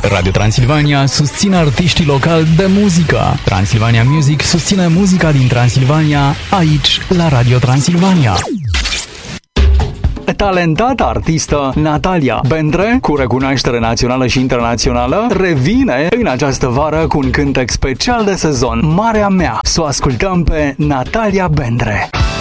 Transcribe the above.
Radio Transilvania susține artiștii locali de muzică. Transilvania Music susține muzica din Transilvania aici la Radio Transilvania. Talentata artistă Natalia Bendre, cu recunoaștere națională și internațională, revine în această vară cu un cântec special de sezon, Marea Mea. Să o ascultăm pe Natalia Bendre.